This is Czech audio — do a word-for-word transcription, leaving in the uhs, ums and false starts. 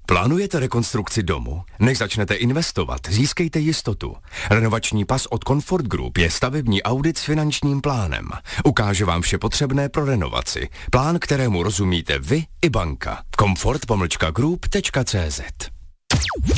Plánujete rekonstrukci domu? Než začnete investovat, získejte jistotu. Renovační pas od Comfort Group je stavební audit s finančním plánem. Ukáže vám vše potřebné pro renovaci. Plán, kterému rozumíte vy i banka. comfort pomlčka group tečka cé zet